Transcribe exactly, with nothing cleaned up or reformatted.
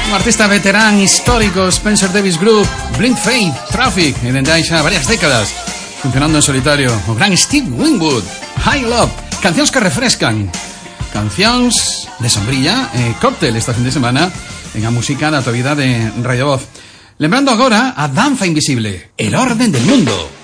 Un artista veterán histórico, Spencer Davis Group, Blind Faith, Traffic, e dende hai xa varias décadas funcionando en solitario. O gran Steve Winwood, High Love, cancións que refrescan, cancións de sombrilla e cóctel esta fin de semana en a música da tua vida de Radio Voz. Lembrando agora a Danza Invisible, el orden del mundo.